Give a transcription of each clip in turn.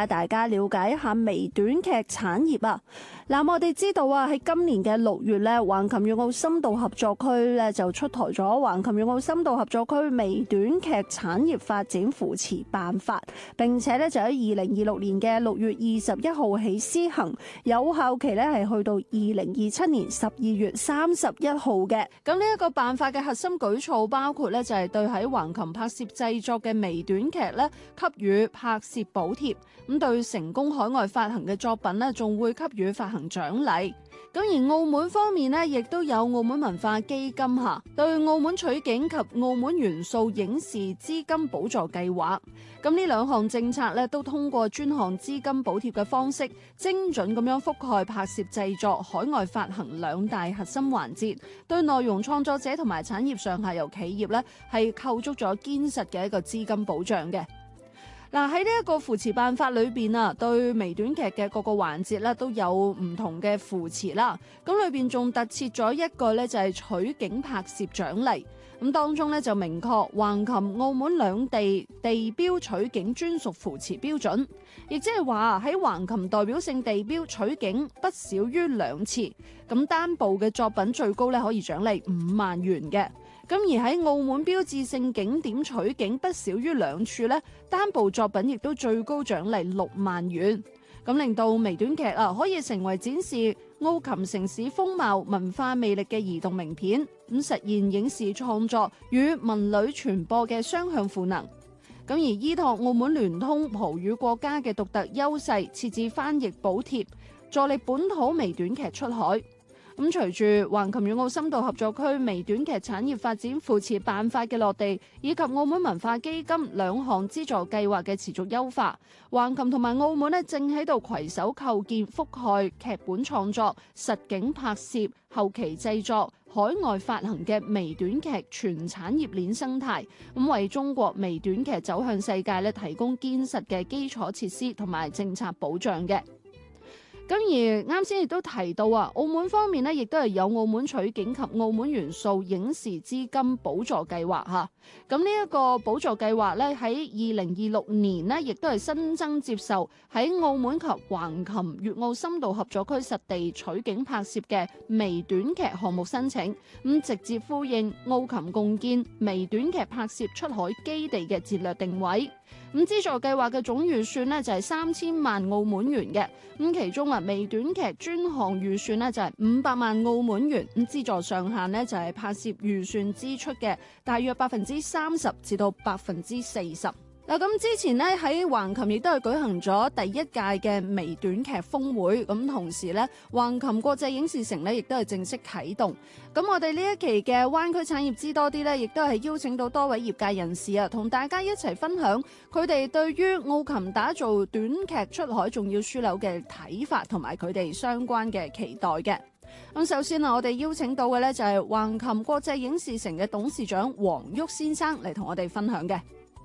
帶大家了解一下微短劇產業啊。嗱，我哋知道啊，喺今年嘅6月咧，橫琴粵澳深度合作區咧就出台咗橫琴粵澳深度合作區微短劇產業發展扶持辦法，並且咧就喺2026年嘅6月21號起施行，有效期咧係去到2027年12月31號嘅。咁呢一個辦法嘅核心舉措包括咧就係對喺橫琴拍攝製作嘅微短劇咧給予拍攝補貼，咁對成功海外發行嘅作品咧仲會給予發行獎勵。咁而澳門方面呢，亦都有澳門文化基金下對澳門取景及澳門元素影視資金補助計劃。咁呢兩項政策咧都通過專項資金補貼嘅方式，精準咁樣覆蓋拍攝製作、海外發行兩大核心環節，對內容創作者同埋產業上下游企業咧係構築咗堅實嘅一個資金保障嘅。嗱，喺呢一個扶持辦法裏邊啊，對微短劇嘅各個環節咧都有唔同嘅扶持啦。咁裏邊仲特設咗一個咧就係取景拍攝獎勵。咁當中咧就明確橫琴、澳門兩地地標取景專屬扶持標準，亦即係話喺橫琴代表性地標取景不少於2次，咁單部嘅作品最高咧可以獎勵5萬元嘅。咁而喺澳門標誌性景點取景不少於2處咧，單部作品亦都最高獎勵6萬元。咁令到微短劇可以成為展示澳琴城市風貌、文化魅力嘅移動名片，咁實現影視創作與文旅傳播嘅雙向賦能。咁而依託澳門聯通葡語國家嘅獨特優勢，設置翻譯補貼，助力本土微短劇出海。咁隨住橫琴粵澳深度合作區微短劇產業發展扶持辦法嘅落地，以及澳門文化基金兩項資助計劃嘅持續優化，橫琴同埋澳門正喺度攜手構建覆蓋劇本創作、實景拍攝、後期製作、海外發行嘅微短劇全產業鏈生態，咁為中國微短劇走向世界提供堅實嘅基礎設施同埋政策保障嘅。咁而啱先亦都提到啊，澳門方面呢亦都係有澳門取景及澳門元素影視資金補助計劃嚇。咁呢一個補助計劃咧喺2026年呢亦都係新增接受喺澳門及橫琴粵澳深度合作區實地取景拍攝嘅微短劇項目申請，咁直接呼應澳琴共建微短劇拍攝出海基地嘅戰略定位。咁資助計劃嘅總預算呢就係3000萬澳門元嘅，咁其中微短劇專項預算呢就係500萬澳門元，咁資助上限呢就係拍攝預算支出嘅大約30%至到40%。嗱，咁之前咧喺橫琴亦都係舉行咗第1屆嘅微短劇峰會，咁同時咧橫琴國際影視城咧亦都係正式啟動。咁我哋呢一期嘅灣區產業知多啲咧，亦都係邀請到多位業界人士啊，同大家一齊分享佢哋對於澳琴打造短劇出海重要樞紐嘅睇法，同埋佢哋相關嘅期待嘅。咁首先我哋邀請到嘅咧就係橫琴國際影視城嘅董事長黃旭先生嚟同我哋分享嘅。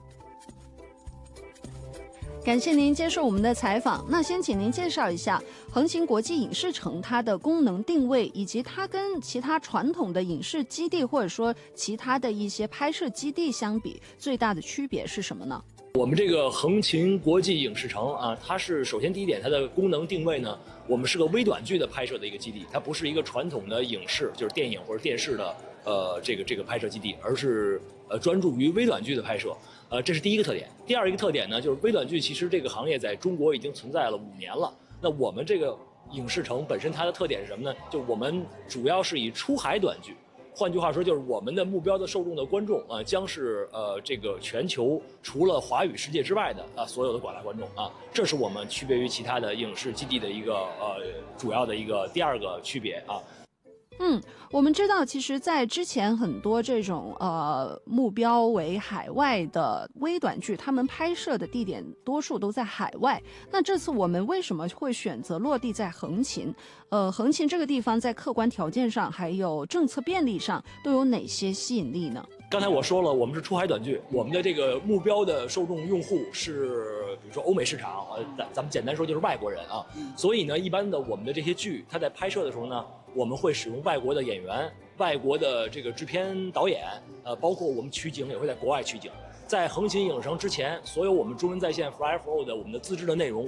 感謝您接受我們的採訪。那先請您介紹一下橫琴國際影視城它的功能定位，以及它跟其他傳統的影視基地或者說其他的一些拍攝基地相比，最大的區別是什麼呢？ 我們這個橫琴國際影視城啊，它是首先第一點，它的功能定位呢，我們是個微短劇的拍攝的一個基地，它不是一個傳統的影視，就是電影或者電視的這個拍攝基地，而是專注於微短劇的拍攝。這是第一個特點。第二一個特點呢，就是微短劇其實這個行業在中國已經存在了5年了。那我們這個影視城本身它的特點是什麼呢？就我們主要是以出海短劇，換句話說就是我們的目標的受眾的觀眾啊，將是這個全球除了華語世界之外的所有的廣大觀眾啊，這是我們區別於其他的影視基地的一個主要的一個第二個區別啊。 我們知道，其實，在之前很多這種目標為海外的微短劇，他們拍攝的地點多數都在海外。那這次我們為什麼會選擇落地在橫琴？橫琴這個地方在客觀條件上，還有政策便利上，都有哪些吸引力呢？ 剛才我說了，我們是出海短劇，我們的這個目標的受眾用戶是，比如說歐美市場，咱們簡單說就是外國人啊。所以呢，一般的我們的這些劇，它在拍攝的時候呢，我們會使用外國的演員、外國的這個製片導演，包括我們取景也會在國外取景。在橫琴影城之前，所有我們中文在線 Fly for All 的我們的自制的內容，